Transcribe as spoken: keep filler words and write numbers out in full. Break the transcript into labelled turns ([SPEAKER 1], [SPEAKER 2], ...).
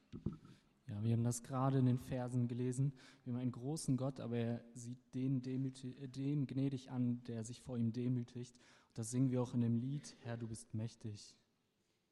[SPEAKER 1] Ja, wir haben das gerade in den Versen gelesen. Wir haben einen großen Gott, aber er sieht den, demütig, äh, den gnädig an, der sich vor ihm demütigt. Und das singen wir auch in dem Lied, Herr, du bist mächtig.